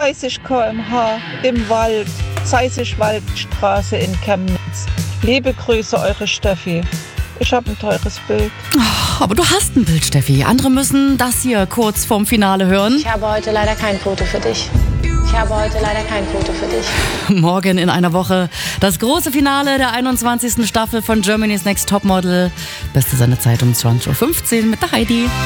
30 km/h im Wald, Zeisig-Waldstraße in Chemnitz. Liebe Grüße, eure Steffi. Ich habe ein teures Bild. Oh, aber du hast ein Bild, Steffi. Andere müssen das hier kurz vorm Finale hören. Ich habe heute leider kein Foto für dich. Morgen in einer Woche das große Finale der 21. Staffel von Germany's Next Topmodel. Beste Sendezeit um 20.15 Uhr mit der Heidi.